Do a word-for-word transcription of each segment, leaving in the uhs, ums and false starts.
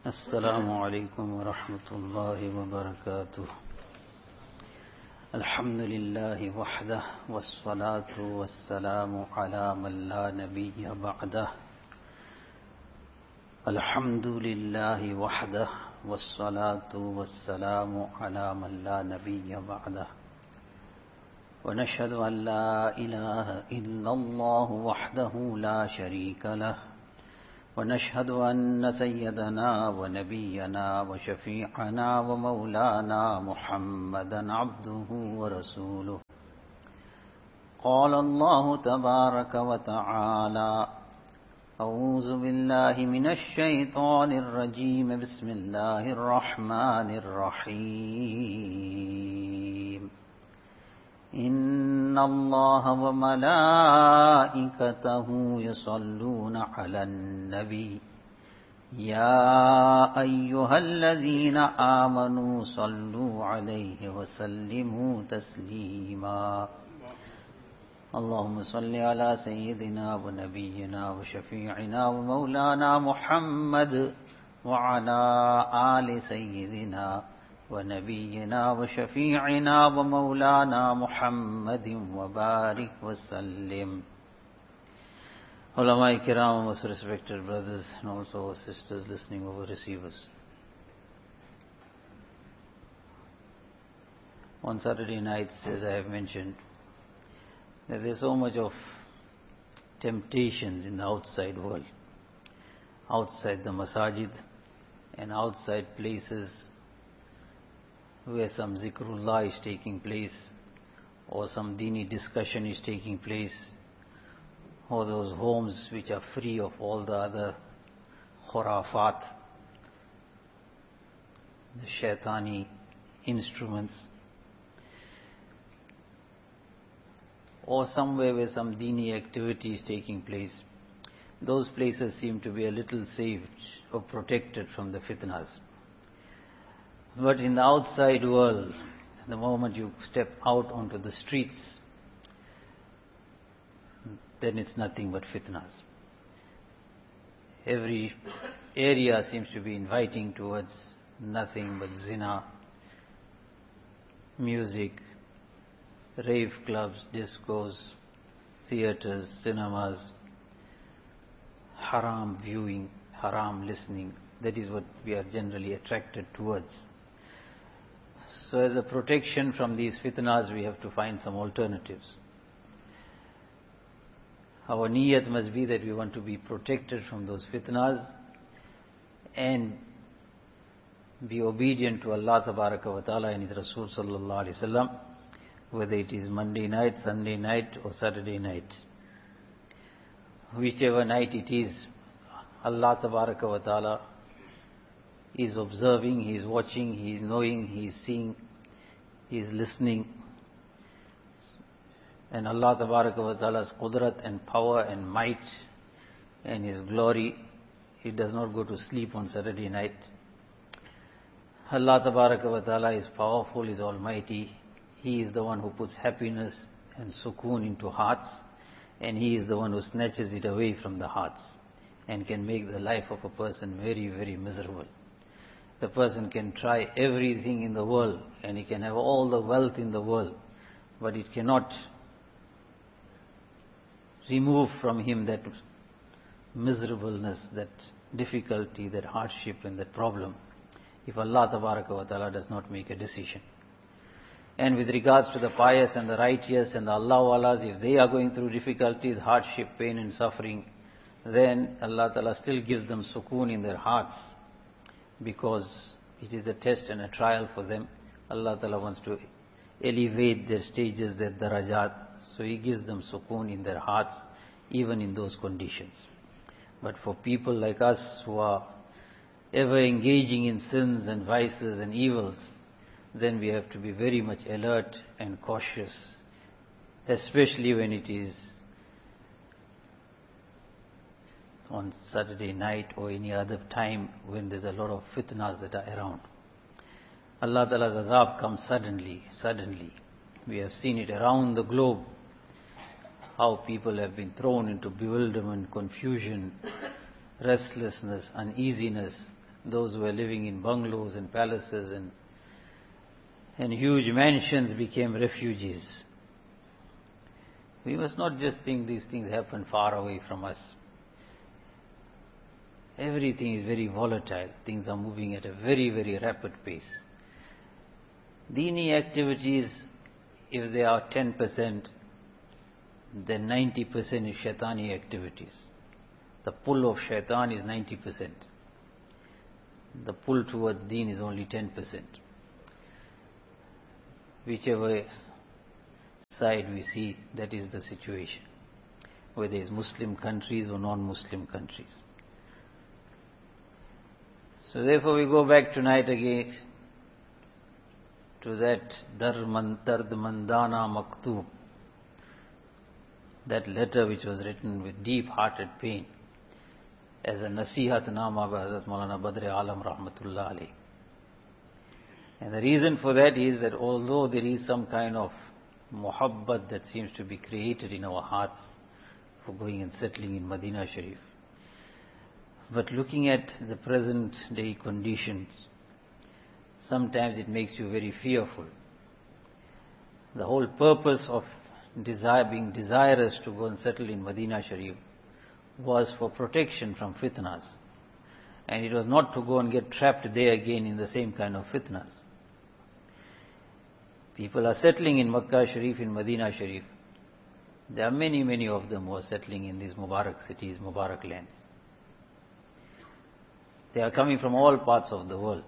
السلام عليكم ورحمة الله وبركاته. الحمد لله وحده والصلاة والسلام على من لا نبي بعده. الحمد لله وحده والصلاة والسلام على من لا نبي بعده. ونشهد أن لا إله إلا الله وحده لا شريك له. ونشهد أن سيدنا ونبينا وشفيعنا ومولانا محمدا عبده ورسوله. قال الله تبارك وتعالى: أعوذ بالله من الشيطان الرجيم. بسم الله الرحمن الرحيم. إن الله وملائكته يصلون على النبي يا أيها الذين آمنوا صلوا عليه وسلموا تسليما. اللهم صل على سيدنا ونبينا وشفيعنا ومولانا محمد وعلى آل سيدنا ونبينا وشفيعنا ومولانا محمد وبارك وسلم. Ulama Kiram, most respected brothers and also sisters listening over receivers. On Saturday nights, as I have mentioned, there is so much of temptations in the outside world, outside the masajid and outside places where some zikrullah is taking place, or some dini discussion is taking place, or those homes which are free of all the other khurafat, the shaitani instruments, or somewhere where some dini activity is taking place. Those places seem to be a little saved or protected from the fitnas. But in the outside world, the moment you step out onto the streets, then it's nothing but fitnas. Every area seems to be inviting towards nothing but zina, music, rave clubs, discos, theaters, cinemas, haram viewing, haram listening. That is what we are generally attracted towards. So as a protection from these fitnas, we have to find some alternatives. Our niyat must be that we want to be protected from those fitnas and be obedient to Allah Tabaraka wa Ta'ala and His Rasul Sallallahu Alaihi Wasallam, whether it is Monday night, Sunday night or Saturday night. Whichever night it is, Allah Tabaraka wa Ta'ala He is observing, He is watching, He is knowing, He is seeing, He is listening. And Allah Tabaraka wa Ta'ala's qudrat and power and might and His glory, He does not go to sleep on Saturday night. Allah Tabaraka wa Ta'ala is powerful, is almighty. He is the one who puts happiness and sukoon into hearts, and He is the one who snatches it away from the hearts and can make the life of a person very, very miserable. The person can try everything in the world and he can have all the wealth in the world, but it cannot remove from him that miserableness, that difficulty, that hardship and that problem, if Allah Tabaraka wa Ta'ala does not make a decision. And with regards to the pious and the righteous and the Allah-Walas, if they are going through difficulties, hardship, pain and suffering, then Allah Ta'ala still gives them sukoon in their hearts, because it is a test and a trial for them. Allah Ta'ala wants to elevate their stages, their darajat, so He gives them sukoon in their hearts, even in those conditions. But for people like us who are ever engaging in sins and vices and evils, then we have to be very much alert and cautious, especially when it is on Saturday night or any other time when there's a lot of fitnas that are around. Allah Ta'ala's azab comes suddenly, suddenly. We have seen it around the globe, how people have been thrown into bewilderment, confusion, restlessness, uneasiness, those who were living in bungalows and palaces and, and huge mansions became refugees. We must not just think these things happen far away from us. Everything is very volatile. Things are moving at a very, very rapid pace. Dini activities, if they are ten percent, then ninety percent is shaitani activities. The pull of shaitan is ninety percent. The pull towards deen is only ten percent. Whichever side we see, that is the situation, whether it's Muslim countries or non-Muslim countries. So therefore we go back tonight again to that Dard Mandana Maktub, that letter which was written with deep-hearted pain as a Nasihat Nama by Hazrat Maulana Badr Alam Rahmatullah Alayh. And the reason for that is that although there is some kind of muhabbat that seems to be created in our hearts for going and settling in Medina Sharif, but looking at the present day conditions, sometimes it makes you very fearful. The whole purpose of desire, being desirous to go and settle in Medina Sharif was for protection from fitnas. And it was not to go and get trapped there again in the same kind of fitnas. People are settling in Makkah Sharif, in Medina Sharif. There are many, many of them who are settling in these Mubarak cities, Mubarak lands. They are coming from all parts of the world.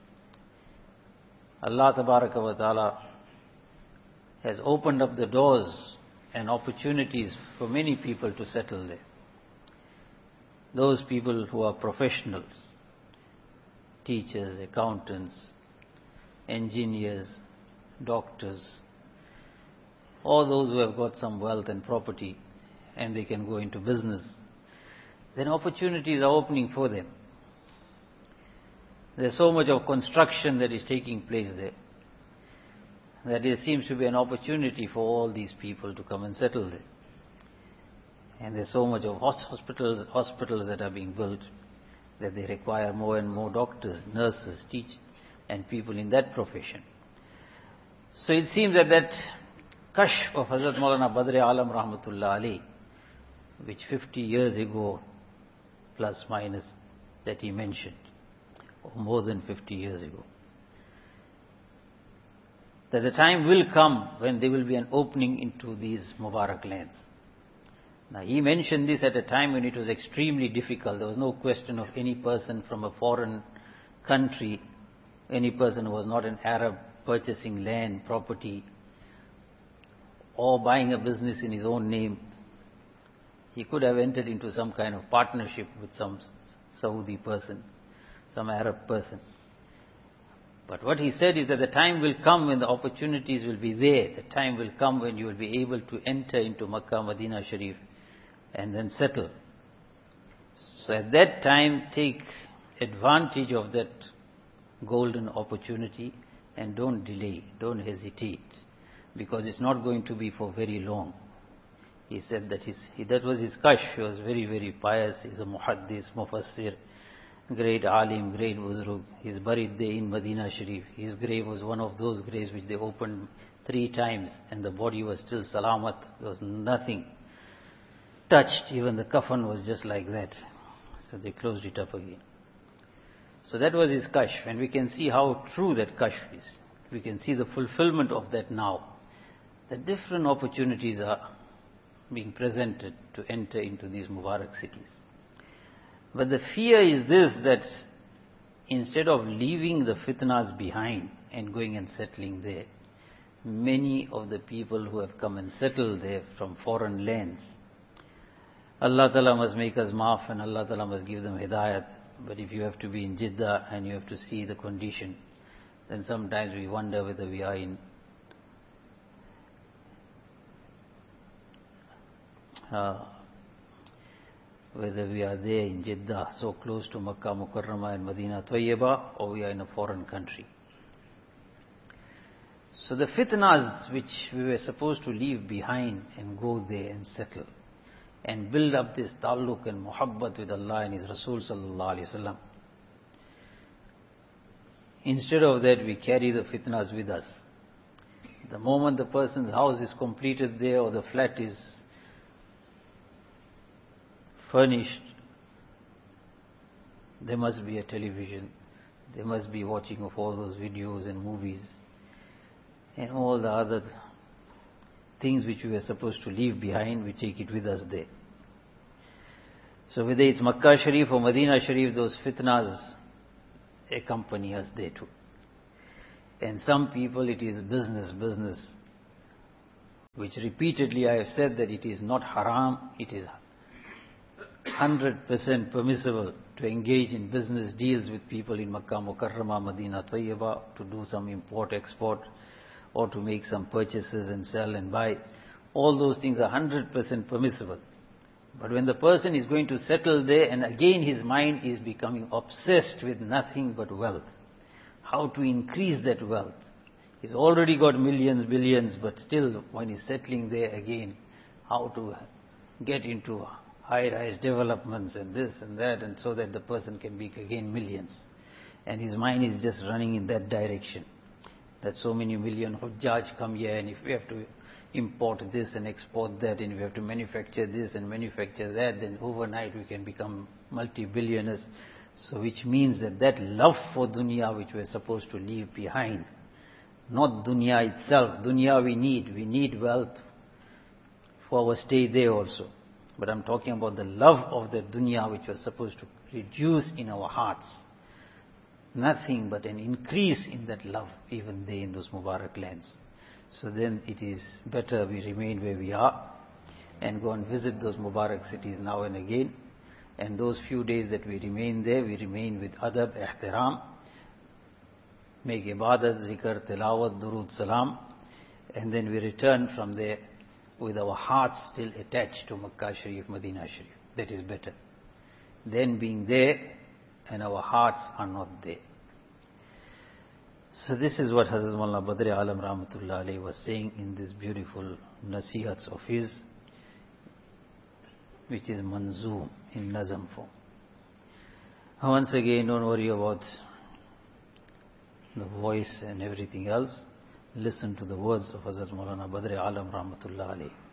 Allah Tabaraka wa Ta'ala has opened up the doors and opportunities for many people to settle there. Those people who are professionals, teachers, accountants, engineers, doctors, all those who have got some wealth and property and they can go into business, then opportunities are opening for them. There's so much of construction that is taking place there, that there seems to be an opportunity for all these people to come and settle there. And there's so much of hospitals, hospitals that are being built that they require more and more doctors, nurses, teachers, and people in that profession. So it seems that that kashf of Hazrat Maulana Badr Alam Rahmatullah Alayh, which fifty years ago, plus minus, that he mentioned, or more than fifty years ago, that the time will come when there will be an opening into these Mubarak lands. Now he mentioned this at a time when it was extremely difficult. There was no question of any person from a foreign country, any person who was not an Arab, purchasing land, property, or buying a business in his own name. He could have entered into some kind of partnership with some Saudi person, some Arab person. But what he said is that the time will come when the opportunities will be there. The time will come when you will be able to enter into Makkah, Medina Sharif and then settle. So at that time, take advantage of that golden opportunity and don't delay, don't hesitate, because it's not going to be for very long. He said that his, that was his kashf. He was very, very pious. He's a muhaddis, mufassir, great alim, great buzrug. He's buried there in Medina Sharif. His grave was one of those graves which they opened three times and the body was still salamat. There was nothing touched. Even the kafan was just like that. So they closed it up again. So that was his kashf, and we can see how true that kashf is. We can see the fulfillment of that now. The different opportunities are being presented to enter into these Mubarak cities. But the fear is this, that instead of leaving the fitnas behind and going and settling there, many of the people who have come and settled there from foreign lands, Allah Ta'ala must make us maaf and Allah Ta'ala must give them hidayat. But if you have to be in Jeddah and you have to see the condition, then sometimes we wonder whether we are in uh, whether we are there in Jeddah, so close to Makkah Mukarramah and Medina Tayyibah, or we are in a foreign country. So the fitnas which we were supposed to leave behind and go there and settle and build up this ta'alluq and muhabbat with Allah and His Rasul sallallahu alaihi wasallam, Instead of that, we carry the fitnas with us. The moment the person's house is completed there or the flat is furnished, there must be a television, there must be watching of all those videos and movies and all the other things which we are supposed to leave behind, we take it with us there. So whether it's Makkah Sharif or Medina Sharif, those fitnas accompany us there too. And some people, it is business, business, which repeatedly I have said that it is not haram, it is one hundred percent permissible to engage in business deals with people in Makkah Mukarramah, Medina Tayyibah, to do some import, export, or to make some purchases and sell and buy. All those things are one hundred percent permissible. But when the person is going to settle there, and again his mind is becoming obsessed with nothing but wealth, how to increase that wealth. He's already got millions, billions, but still when he's settling there again, how to get into high-rise developments and this and that, and so that the person can make again millions. And his mind is just running in that direction. That so many million Hujjaj come here, and if we have to import this and export that, and we have to manufacture this and manufacture that, then overnight we can become multi-billionaires. So which means that that love for dunya which we are supposed to leave behind, not dunya itself. Dunya we need, we need wealth for our stay there also. But I'm talking about the love of the dunya which we are supposed to reduce in our hearts. Nothing but an increase in that love even there in those Mubarak lands. So then it is better we remain where we are and go and visit those Mubarak cities now and again. And those few days that we remain there, we remain with adab, ihtiram, make ibadat, zikr, tilawat, durood, salam, and then we return from there with our hearts still attached to Makkah Sharif, Medina Sharif. That is better than being there and our hearts are not there. So this is what Hazrat Maulana Badr Alam Rahmatullah Alayhi was saying in this beautiful nasihats of his, which is manzoom in nazam form. Once again, don't worry about the voice and everything else. Listen to the words of Hazrat Maulana Badr Alam Rahmatullah Alayhi.